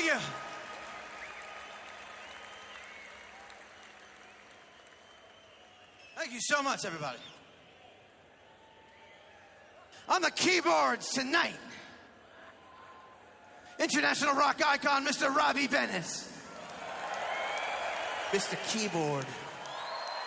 Thank you. Thank you so much, everybody. On the keyboards tonight, international rock icon, Mr. Robbie Bennett. Mr. Keyboard.